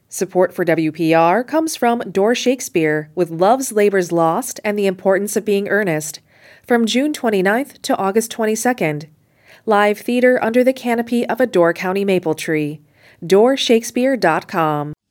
Support for WPR comes from Door Shakespeare with Love's Labor's Lost and the Importance of Being Earnest from June 29th to August 22nd. Live theater under the canopy of a Door County maple tree. DoorShakespeare.com